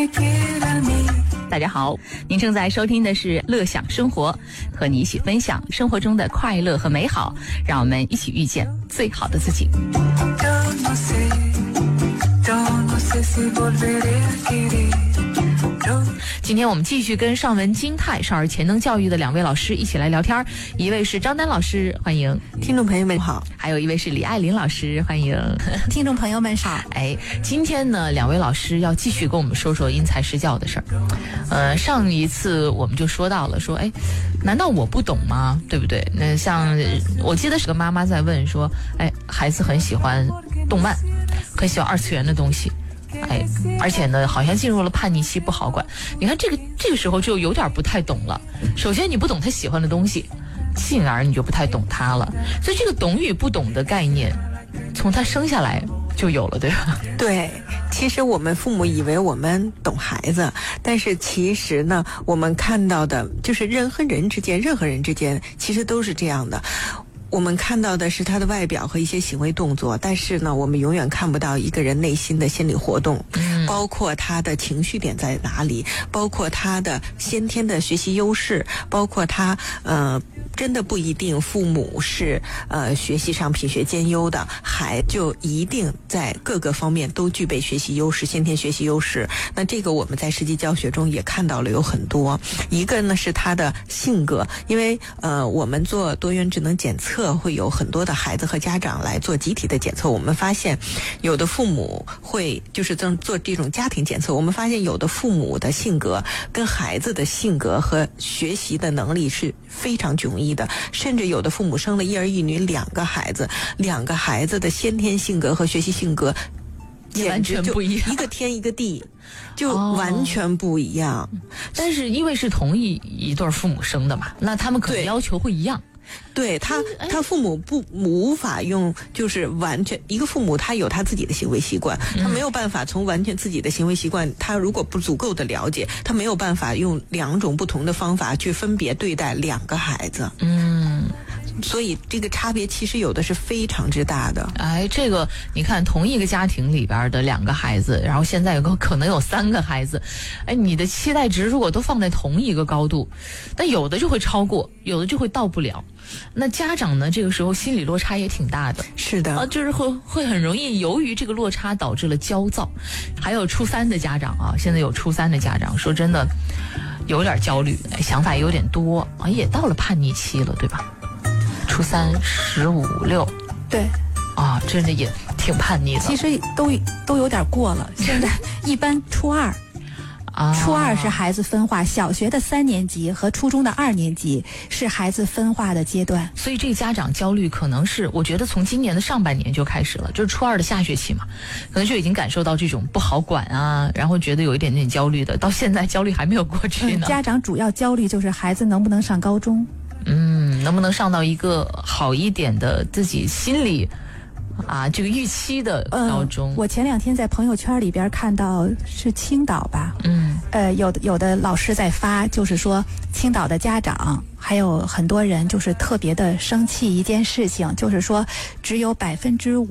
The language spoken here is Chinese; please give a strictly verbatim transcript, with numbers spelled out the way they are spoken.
大家好，您正在收听的是乐享生活，和你一起分享生活中的快乐和美好，让我们一起遇见最好的自己。今天我们继续跟上文金泰少儿潜能教育的两位老师一起来聊天，一位是张丹老师，欢迎听众朋友们好， 还有一位是李爱林老师，欢迎听众朋友们好。 哎，今天呢，两位老师要继续跟我们说说因材施教的事儿。呃，上一次我们就说到了，说，哎，难道我不懂吗？对不对？那像我记得是个妈妈在问说，哎，孩子很喜欢动漫，很喜欢二次元的东西。哎，而且呢，好像进入了叛逆期，不好管。你看这个这个时候就有点不太懂了。首先你不懂他喜欢的东西，进而你就不太懂他了。所以这个懂与不懂的概念，从他生下来就有了，对吧？ 对，其实我们父母以为我们懂孩子，但是其实呢，我们看到的就是人和人之间，任何人之间，其实都是这样的。我们看到的是他的外表和一些行为动作，但是呢，我们永远看不到一个人内心的心理活动，嗯，包括他的情绪点在哪里，包括他的先天的学习优势，包括他呃，真的不一定父母是呃学习上品学兼优的，孩子就一定在各个方面都具备学习优势，先天学习优势。那这个我们在实际教学中也看到了有很多，一个呢是他的性格，因为呃我们做多元智能检测。会有很多的孩子和家长来做集体的检测，我们发现有的父母会就是做这种家庭检测，我们发现有的父母的性格跟孩子的性格和学习的能力是非常迥异的，甚至有的父母生了一儿一女两个孩子，两个孩子的先天性格和学习性格完全不一样， 一个天一个地，就完全不一样。 哦，但是因为是同一一对父母生的嘛，那他们可能要求会一样。 对他，他父母不无法用，就是完全一个父母他有他自己的行为习惯，他没有办法从完全自己的行为习惯，他如果不足够的了解，他没有办法用两种不同的方法去分别对待两个孩子。嗯。所以这个差别其实有的是非常之大的。 哎，这个你看，同一个家庭里边的两个孩子，然后现在有个可能有三个孩子，哎，你的期待值如果都放在同一个高度，但有的就会超过，有的就会到不了。那家长呢，这个时候心理落差也挺大的。 是的， 啊，就是会会很容易由于这个落差导致了焦躁。还有初三的家长啊，现在有初三的家长，说真的有点焦虑，哎，想法有点多啊，也到了叛逆期了，对吧？初三十五六， 对， 啊，真的也挺叛逆的。 其实都都有点过了。现在一般初二，啊，初二是孩子分化，小学的三年级和初中的二年级是孩子分化的阶段。 所以这个家长焦虑可能是，我觉得从今年的上半年就开始了，就是初二的下学期嘛，可能就已经感受到这种不好管啊，然后觉得有一点点焦虑的，到现在焦虑还没有过去呢。 嗯，家长主要焦虑就是孩子能不能上高中。 嗯，能不能上到一个好一点的自己心里啊这个预期的高中？ 嗯，我前两天在朋友圈里边看到是青岛吧，嗯，呃，有的有的老师在发，就是说青岛的家长还有很多人就是特别的生气一件事情，就是说只有百分之五。